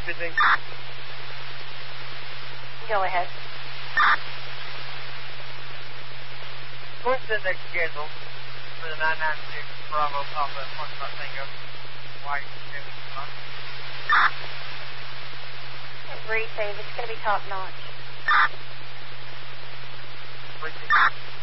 busy. Go ahead. What's the next schedule for the 996 Bravo Papa Foxtrot Tango? Why are you doing this? Receive. It's going to be top notch. Receive.